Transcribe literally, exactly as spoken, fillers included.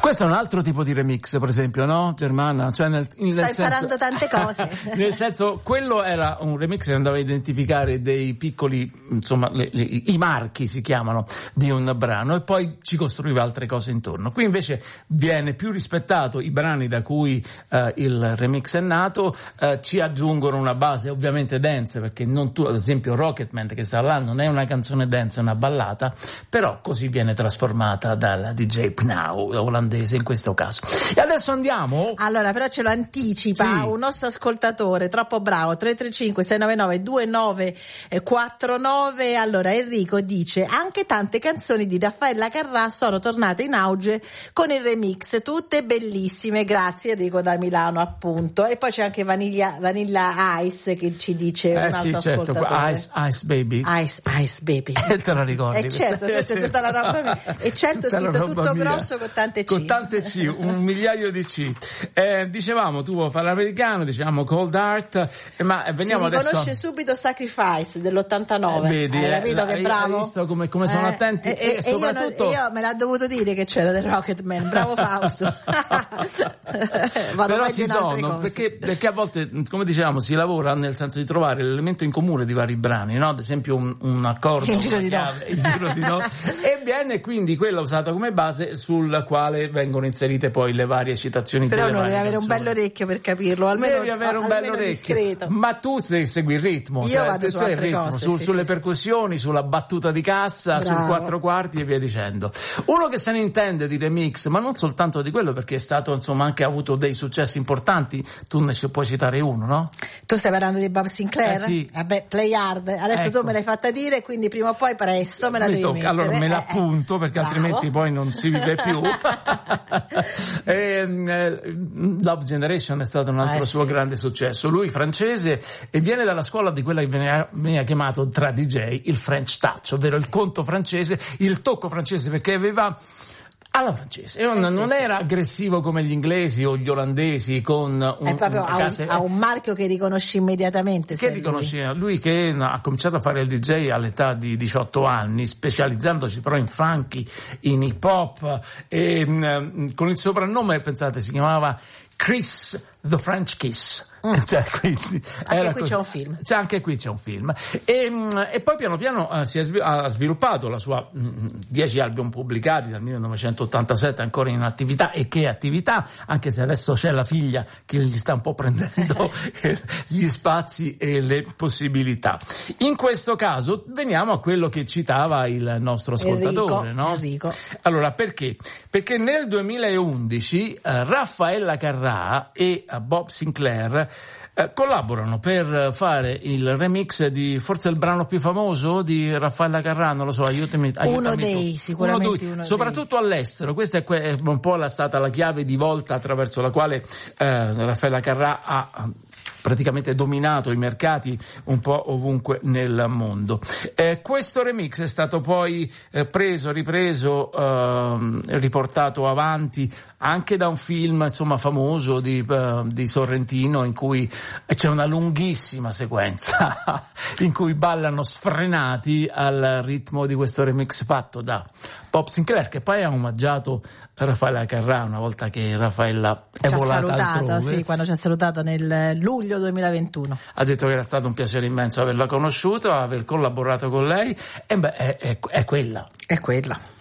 Questo è un altro tipo di remix, per esempio, no, Germana? Cioè nel, nel Stai senso, imparando tante cose. Nel senso, quello era un remix che andava a identificare dei piccoli, insomma, le, le, i marchi si chiamano, di un brano, e poi ci costruiva altre cose intorno. Qui invece viene più rispettato i brani da cui eh, il remix è nato, eh, ci aggiungono una base ovviamente dance, perché non tu, ad esempio Rocketman che sta là non è una canzone dance, è una ballata, però così viene trasformata dal D J Pnau, olandese in questo caso. E adesso andiamo. Allora, però ce lo anticipa Sì. un nostro ascoltatore troppo bravo, tre tre cinque sei nove nove due nove quattro nove. Allora Enrico dice: anche tante canzoni di Raffaella Carrà sono tornate in auge con il remix, tutte bellissime. Grazie Enrico da Milano, appunto. E poi c'è anche Vanilla, Vanilla Ice che ci dice Eh un sì, altro certo, ascoltatore. Ice, Ice Baby. Ice, Ice Baby. E te la ricordi? E certo, c'è tutta la roba mia. E certo Tutta la scritto roba tutto mia. grosso con tante C. Con tante C, un migliaio di C. Eh, dicevamo, tu vuoi fare l'americano, dicevamo Cold Heart, eh, ma veniamo si adesso. riconosce subito Sacrifice dell'ottantanove. Eh, vedi, hai eh, capito che hai- bravo? hai visto come- come sono attenti? E, E e soprattutto- io, non- io me l'ha dovuto dire che c'era del Rocketman, bravo Fausto. Vado Però meglio ci in altre sono, cose. perché, perché a volte, come dicevamo, si lavora nel senso di trovare l'elemento in comune di vari brani, no? Ad esempio un, un accordo, Il giro una di chiave, do. il giro di do, e viene quindi quella usata come base sul quale vengono inserite poi le varie citazioni Però delle non varie devi avere un canzoni. bello orecchio per capirlo, almeno Devi avere un almeno bello orecchio, discreto. ma tu se segui il ritmo, Io cioè, vado tu su hai il altre ritmo, cose, su- sì, sulle sì, percussioni, sulla battuta di cassa, Bravo. sul quattro quarti e via dicendo. Uno che se ne intende di remix, ma non soltanto di quello, perché è stato insomma anche ha avuto dei successi importanti, tu ne puoi citare uno, no? Tu stai parlando di Bob Sinclair? Eh, sì. Vabbè, Play Hard. Adesso Ecco. tu me l'hai fatta dire, quindi prima o poi presto me la Mi devi tocca, mettere. allora me la Eh, eh. appunto, perché Bravo. altrimenti poi non si vive più. Ehm, eh, Love Generation è stato un altro Eh, suo sì. grande successo. Lui francese e viene dalla scuola di quella che veniva, veniva chiamato tra D J il French touch, ovvero il conto francese, il tocco francese, perché aveva alla francese, non, Eh, sì, non sì. era aggressivo come gli inglesi o gli olandesi con un, È proprio un- ha un, case- ha un marchio che riconosci immediatamente. che sei lui. riconosceva lui che ha cominciato a fare il D J all'età di diciotto anni, specializzandosi però in funky, in hip hop, e mh, con il soprannome, pensate, si chiamava Chris the French Kiss. Mm. Cioè, quindi, Anche era qui così. c'è un film. C'è anche qui c'è un film. E, mh, e poi piano piano eh, si è svil- ha sviluppato la sua mh, dieci album pubblicati dal millenovecentottantasette, ancora in attività, e che attività, anche se adesso c'è la figlia che gli sta un po' prendendo gli spazi e le possibilità. In questo caso veniamo a quello che citava il nostro ascoltatore, Enrico, no? Enrico. Allora, perché? Perché nel duemilaundici eh, Raffaella Carrà e eh, Bob Sinclair eh, collaborano per fare il remix di forse il brano più famoso di Raffaella Carrà, non lo so, aiutami. aiutami Uno tu. dei, sicuramente Uno dei, uno dei. soprattutto all'estero. Questa è, que- è un po' la, stata la chiave di volta attraverso la quale eh, Raffaella Carrà ha praticamente dominato i mercati un po' ovunque nel mondo. Eh, questo remix è stato poi eh, preso, ripreso, eh, riportato avanti anche da un film insomma famoso di, uh, di Sorrentino, in cui c'è una lunghissima sequenza in cui ballano sfrenati al ritmo di questo remix fatto da Bob Sinclair, che poi ha omaggiato Raffaella Carrà una volta che Raffaella è Ci ha volata salutato, altrove. sì, quando ci ha salutato nel luglio duemilaventuno. Ha detto che era stato un piacere immenso averla conosciuta, aver collaborato con lei, e beh, è, è, è quella. È quella.